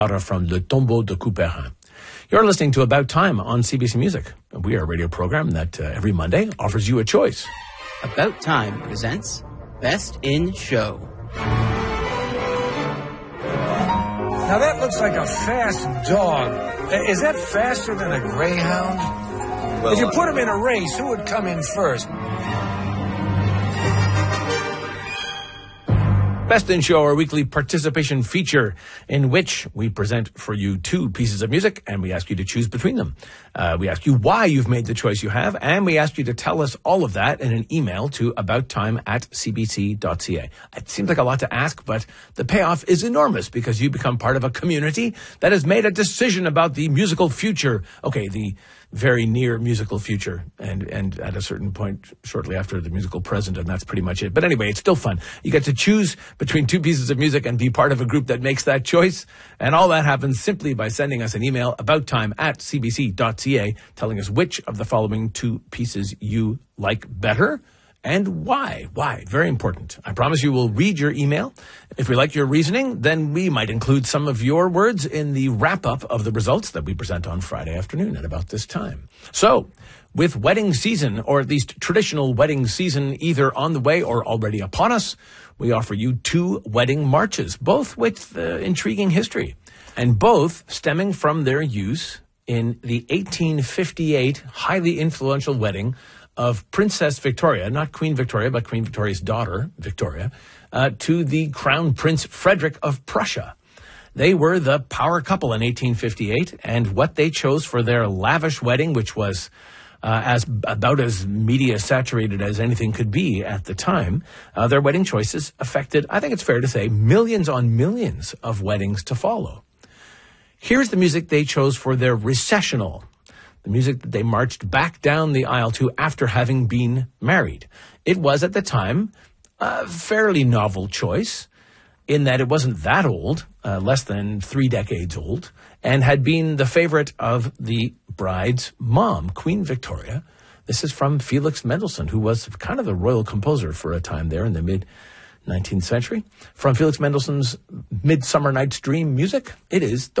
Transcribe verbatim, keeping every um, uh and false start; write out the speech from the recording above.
From Le Tombeau de Couperin. You're listening to About Time on C B C Music. We are a radio program that uh, every Monday offers you a choice. About Time presents Best in Show. Now that looks like a fast dog. Is that faster than a greyhound? Well, if you put him in a race, who would come in first? Best in Show, our weekly participation feature in which we present for you two pieces of music and we ask you to choose between them. Uh, we ask you why you've made the choice you have, and we ask you to tell us all of that in an email to abouttime at c b c dot c a. It seems like a lot to ask, but the payoff is enormous because you become part of a community that has made a decision about the musical future. Okay, the very near musical future, and and at a certain point shortly after the musical present, and that's pretty much it. But anyway, it's still fun. You get to choose between two pieces of music and be part of a group that makes that choice, and all that happens simply by sending us an email, abouttime at c b c dot c a, telling us which of the following two pieces you like better and why. Why? Very important. I promise you we'll read your email. If we like your reasoning, then we might include some of your words in the wrap-up of the results that we present on Friday afternoon at about this time. So, with wedding season, or at least traditional wedding season, either on the way or already upon us, we offer you two wedding marches, both with uh, intriguing history, and both stemming from their use in the eighteen fifty-eight highly influential wedding of Princess Victoria, not Queen Victoria, but Queen Victoria's daughter, Victoria, uh, to the Crown Prince Frederick of Prussia. They were the power couple in eighteen fifty-eight, and what they chose for their lavish wedding, which was uh, as about as media-saturated as anything could be at the time, uh, their wedding choices affected, I think it's fair to say, millions on millions of weddings to follow. Here's the music they chose for their recessional, the music that they marched back down the aisle to after having been married. It was, at the time, a fairly novel choice in that it wasn't that old, uh, less than three decades old, and had been the favorite of the bride's mom, Queen Victoria. This is from Felix Mendelssohn, who was kind of the royal composer for a time there in the mid-nineteenth century. From Felix Mendelssohn's Midsummer Night's Dream music, it is the